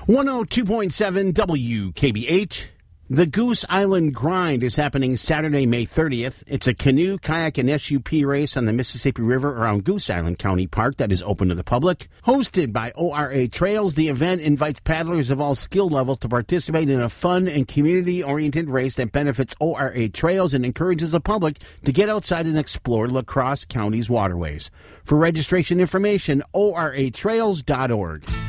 102.7 WKBH. The Goose Island Grind is happening Saturday, May 30th. It's a canoe, kayak, and SUP race on the Mississippi River around Goose Island County Park that is open to the public. Hosted by ORA Trails, the event invites paddlers of all skill levels to participate in a fun and community-oriented race that benefits ORA Trails and encourages the public to get outside and explore La Crosse County's waterways. For registration information, oratrails.org.